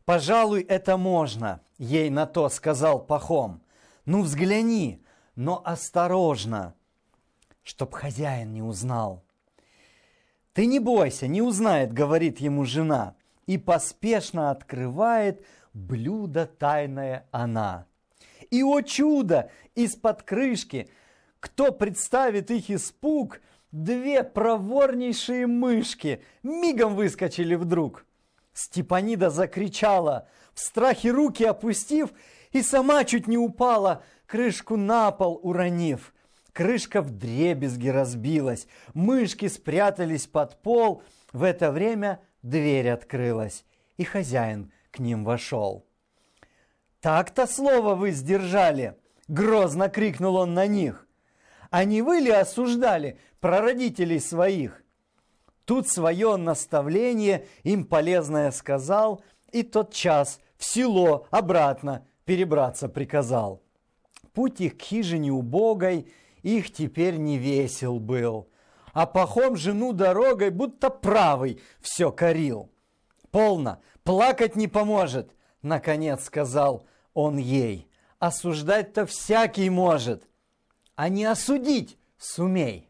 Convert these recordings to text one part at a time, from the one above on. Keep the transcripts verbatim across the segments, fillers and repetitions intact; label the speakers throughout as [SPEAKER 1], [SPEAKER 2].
[SPEAKER 1] «Пожалуй, это можно», — ей на то сказал Пахом. «Ну, взгляни, но осторожно, чтоб хозяин не узнал». «Ты не бойся, не узнает», — говорит ему жена, и поспешно открывает блюдо тайное она. И, о чудо, из-под крышки, кто представит их испуг, две проворнейшие мышки мигом выскочили вдруг. Степанида закричала, в страхе руки опустив, и сама чуть не упала, крышку на пол уронив. Крышка вдребезги разбилась, мышки спрятались под пол. В это время дверь открылась, и хозяин к ним вошел. «Так-то слово вы сдержали!» — грозно крикнул он на них. «А не вы ли осуждали прародителей своих?» Тут свое наставление им полезное сказал, и тот час в село обратно перебраться приказал. Путь их к хижине убогой их теперь не весел был, а Пахом жену дорогой будто правый все корил. «Полно, плакать не поможет», — наконец сказал он ей. «Осуждать-то всякий может, а не осудить сумей».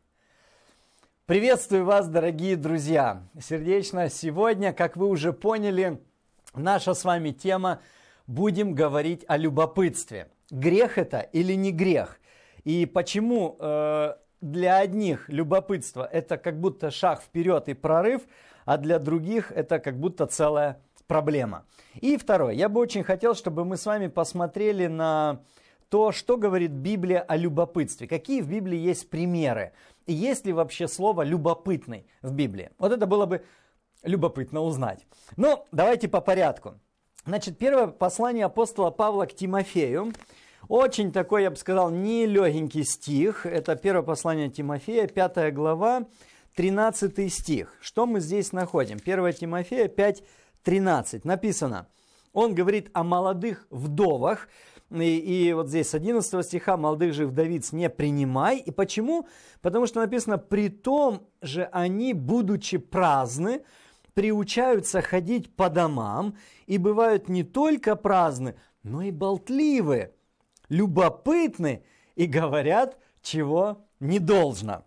[SPEAKER 1] Приветствую вас, дорогие друзья! Сердечно сегодня, как вы уже поняли, наша с вами тема — будем говорить о любопытстве. Грех это или не грех? И почему э, для одних любопытство это как будто шаг вперед и прорыв, а для других это как будто целая проблема. И второе, я бы очень хотел, чтобы мы с вами посмотрели на то, что говорит Библия о любопытстве. Какие в Библии есть примеры? И есть ли вообще слово «любопытный» в Библии? Вот это было бы любопытно узнать. Но давайте по порядку. Значит, первое послание апостола Павла к Тимофею. Очень такой, я бы сказал, нелегенький стих. Это первое послание Тимофея, пятая глава, тринадцатый стих. Что мы здесь находим? первое Тимофея пять тринадцать. Написано. Он говорит о молодых вдовах. И, и вот здесь с одиннадцатого стиха: «Молодых же вдовиц не принимай». И почему? Потому что написано: «При том же они, будучи праздны, приучаются ходить по домам, и бывают не только праздны, но и болтливы, любопытны и говорят, чего не должно».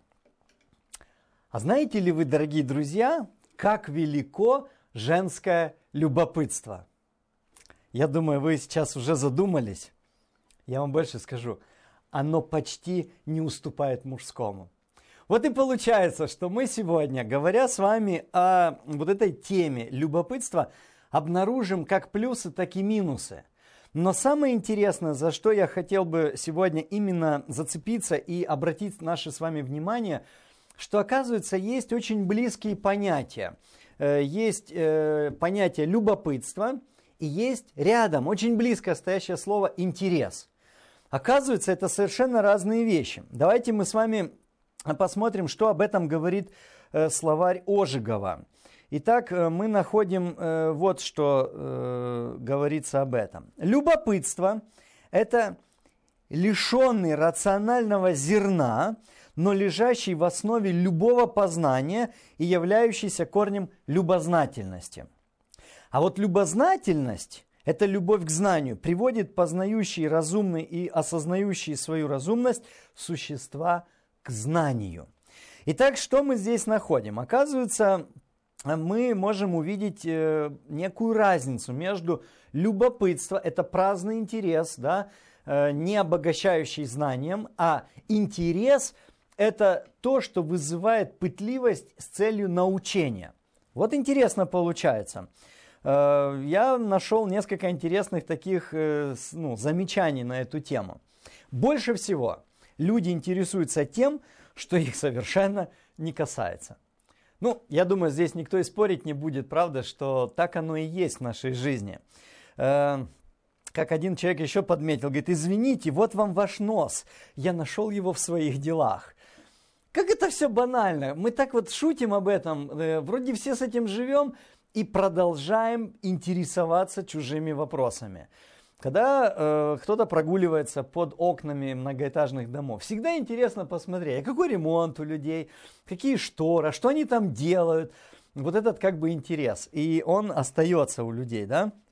[SPEAKER 1] А знаете ли вы, дорогие друзья, как велико женское любопытство? Я думаю, вы сейчас уже задумались. Я вам больше скажу. Оно почти не уступает мужскому. Вот и получается, что мы сегодня, говоря с вами о вот этой теме любопытства, обнаружим как плюсы, так и минусы. Но самое интересное, за что я хотел бы сегодня именно зацепиться и обратить наше с вами внимание, что, оказывается, есть очень близкие понятия. Есть понятие любопытства, и есть рядом, очень близко стоящее слово «интерес». Оказывается, это совершенно разные вещи. Давайте мы с вами посмотрим, что об этом говорит э, словарь Ожегова. Итак, э, мы находим э, вот что э, говорится об этом. Любопытство – это лишенный рационального зерна, но лежащий в основе любого познания и являющийся корнем любознательности. А вот любознательность – это любовь к знанию, приводит познающие, разумные и осознающие свою разумность существа к знанию. Итак, что мы здесь находим? Оказывается, мы можем увидеть некую разницу между любопытством, это праздный интерес, да, не обогащающий знанием, а интерес – это то, что вызывает пытливость с целью научения. Вот интересно получается. Я нашел несколько интересных таких ну, замечаний на эту тему. Больше всего люди интересуются тем, что их совершенно не касается. Ну, я думаю, здесь никто и спорить не будет, правда, что так оно и есть в нашей жизни. Как один человек еще подметил, говорит: извините, вот вам ваш нос, я нашел его в своих делах. Как это все банально, мы так вот шутим об этом, вроде все с этим живем, и продолжаем интересоваться чужими вопросами. Когда э, кто-то прогуливается под окнами многоэтажных домов, всегда интересно посмотреть, а какой ремонт у людей, какие шторы, что они там делают. Вот этот как бы интерес, и он остается у людей, да?